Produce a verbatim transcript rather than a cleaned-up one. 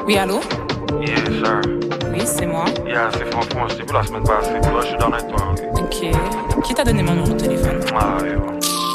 Oui, allô? Yes, sir. Oui, c'est moi. Yeah, c'est franchement, je t'ai vu la semaine passée. Toi, je suis dans avec toi. Ok. Qui t'a donné mon numéro de téléphone? Ah, yo.